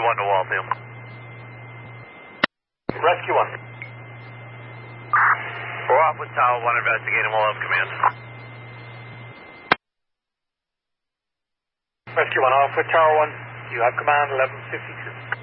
1 to Walfield. Rescue 1. We're off with Tower 1, investigating, we'll have command. Rescue 1 off with Tower 1. You have command 1152.